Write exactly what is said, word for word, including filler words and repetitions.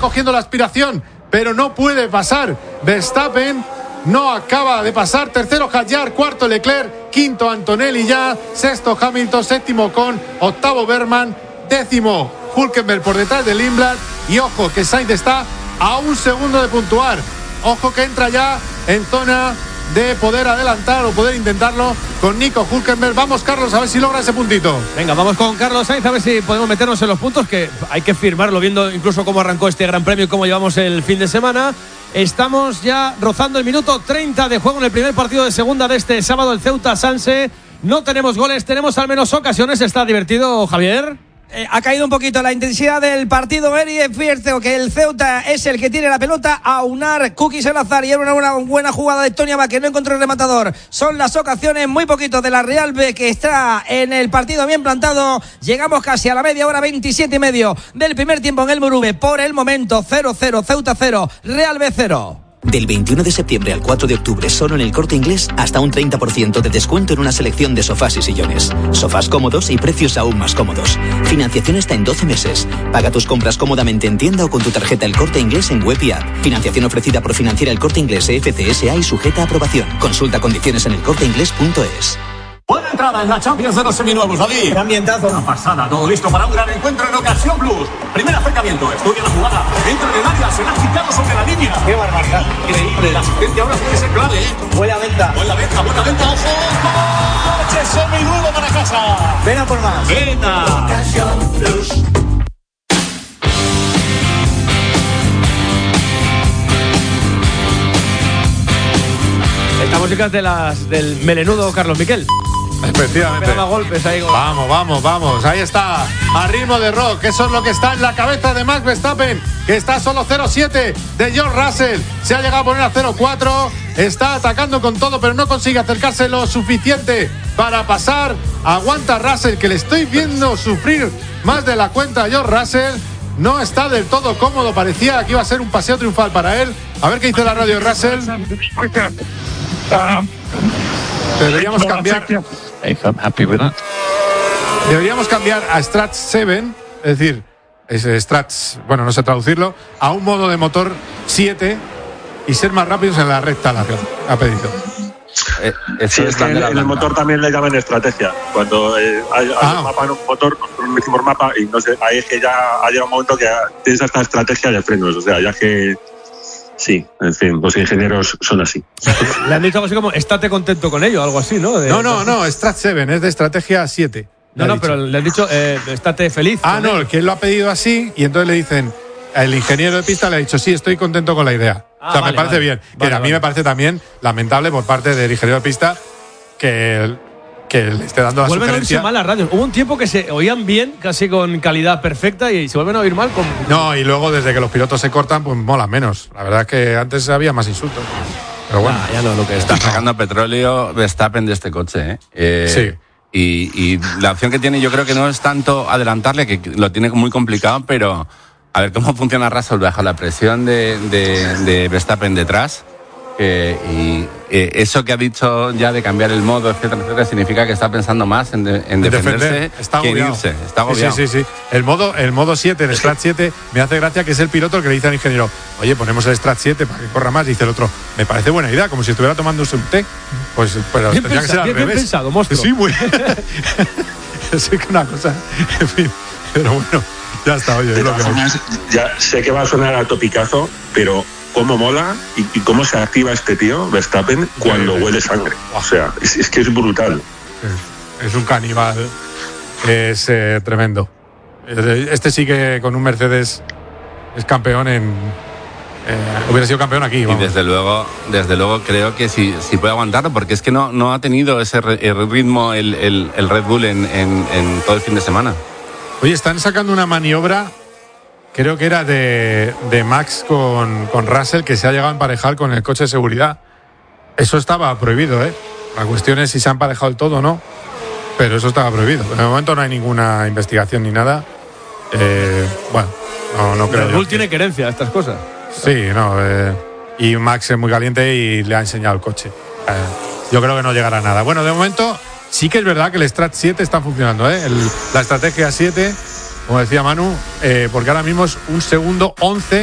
cogiendo la aspiración, pero no puede pasar Verstappen. No acaba de pasar. Tercero Hadjar, cuarto Leclerc, quinto Antonelli ya, sexto Hamilton, séptimo Ocon, octavo Berman, décimo Hülkenberg por detrás de Lindblad. Y ojo que Sainz está a un segundo de puntuar. Ojo que entra ya en zona de poder adelantar o poder intentarlo con Nico Hülkenberg. Vamos, Carlos, a ver si logra ese puntito. Venga, vamos con Carlos Sainz, a ver si podemos meternos en los puntos, que hay que firmarlo viendo incluso cómo arrancó este Gran Premio y cómo llevamos el fin de semana. Estamos ya rozando el minuto treinta de juego en el primer partido de segunda de este sábado, el Ceuta Sanse. No tenemos goles, tenemos al menos ocasiones. ¿Está divertido, Javier? Eh, ha caído un poquito la intensidad del partido, Eri. Es cierto que el Ceuta es el que tiene la pelota. A unar Kuki Salazar y era una buena, buena jugada de Tony Abad, que no encontró el rematador. Son las ocasiones, muy poquito de la Real B, que está en el partido bien plantado. Llegamos casi a la media hora, veintisiete y medio del primer tiempo en el Moruve. Por el momento cero cero, Ceuta cero, Real B cero. Del veintiuno de septiembre al cuatro de octubre, solo en El Corte Inglés, hasta un treinta por ciento de descuento en una selección de sofás y sillones. Sofás cómodos y precios aún más cómodos. Financiación hasta en doce meses. Paga tus compras cómodamente en tienda o con tu tarjeta El Corte Inglés en web y app. Financiación ofrecida por Financiera El Corte Inglés F C S A y sujeta a aprobación. Consulta condiciones en elcorteinglés punto es. Buena entrada en la Champions de los seminuevos, David. Ambientazo. Una pasada, todo listo para un gran encuentro en Ocasión Plus. Primer acercamiento, estudia la jugada. Entra en el área, se la ha quitado sobre la línea. Qué barbaridad. Increíble, la asistencia ahora tiene que ser clave, ¿eh? Buena venta. Buena venta, buena venta, ojo. Coche seminuevo para casa. Ven a por más. Venta. Ocasión Plus. Esta música es de las del melenudo Carlos Miquel. Efectivamente. Pegaba golpes ahí. Vamos, vamos, vamos. Ahí está. A ritmo de rock. Eso es lo que está en la cabeza de Max Verstappen, que está solo cero siete de George Russell. Se ha llegado a poner a cero cuatro. Está atacando con todo, pero no consigue acercarse lo suficiente para pasar. Aguanta Russell, que le estoy viendo sufrir más de la cuenta a George Russell. No está del todo cómodo. Parecía que iba a ser un paseo triunfal para él. A ver qué dice la radio de Russell. Deberíamos cambiar. Deberíamos cambiar a Strats siete, es decir, es Strats, bueno, no sé traducirlo, a un modo de motor siete y ser más rápidos en la recta larga, ha pedido. Eh, sí, es que en, en el motor también le llaman estrategia. Cuando eh, hay, hay ah. un mapa en un motor, nosotros decimos mapa y no sé, ahí es que ya ha llegado un momento que tienes esta estrategia de frenos, o sea, ya que sí, en fin, los ingenieros son así. Le han dicho algo así como, estate contento con ello, algo así, ¿no? De, no, no, no, Strat siete, es de estrategia siete. No, no, pero le han dicho, eh, estate feliz. Ah, no, el que él lo ha pedido así y entonces le dicen, el ingeniero de pista le ha dicho, sí, estoy contento con la idea. Ah, o sea, vale, me parece vale. bien. Vale, que a mí vale. me parece también lamentable por parte del ingeniero de pista que, que le esté dando la vuelven sugerencia. Vuelven a oírse mal las radios. Hubo un tiempo que se oían bien, casi con calidad perfecta, y se vuelven a oír mal. Con... No, y luego desde que los pilotos se cortan, pues mola menos. La verdad es que antes había más insultos. Pero bueno. Ya, ya no, lo que está es. sacando petróleo Verstappen de este coche, ¿eh? eh sí. Y, y la opción que tiene yo creo que no es tanto adelantarle, que lo tiene muy complicado, pero a ver cómo funciona Russell bajo la presión de, de, de Verstappen detrás. Eh, y eh, eso que ha dicho ya de cambiar el modo, etcétera, etcétera, significa que está pensando más en, de, en defenderse defender. Está que en irse. Está agobiado. Sí, sí, sí, sí. El modo, el modo siete, el Strat siete, me hace gracia que es el piloto el que le dice al ingeniero, oye, ponemos el Strat siete para que corra más. Y dice el otro, me parece buena idea, como si estuviera tomándose un té. Pues, pues bien tendría pensa, que ser al bien, revés. Bien pensado, monstruo. Sí, muy. Es que una cosa. En fin, pero bueno, ya está, oye. De todas formas, ya sé que va a sonar a topicazo, pero cómo mola y, y cómo se activa este tío, Verstappen, cuando sí, huele sangre. O sea, es, es que es brutal. Es, es un caníbal. Es eh, tremendo. Este sí que con un Mercedes es campeón en... Eh, hubiera sido campeón aquí. Vamos. Y desde luego, desde luego creo que sí, sí puede aguantarlo, porque es que no, no ha tenido ese el ritmo el, el, el Red Bull en, en, en todo el fin de semana. Oye, están sacando una maniobra... Creo que era de, de Max con, con Russell, que se ha llegado a emparejar con el coche de seguridad. Eso estaba prohibido, ¿eh? La cuestión es si se ha emparejado el todo o no, pero eso estaba prohibido. En el momento no hay ninguna investigación ni nada. Eh, bueno, no, no creo. El Bull tiene querencia a estas cosas. Sí, no. Eh, y Max es muy caliente y le ha enseñado el coche. Eh, yo creo que no llegará a nada. Bueno, de momento sí que es verdad que el Strat siete está funcionando, ¿eh? El, la estrategia siete... Como decía Manu, eh, porque ahora mismo es un segundo once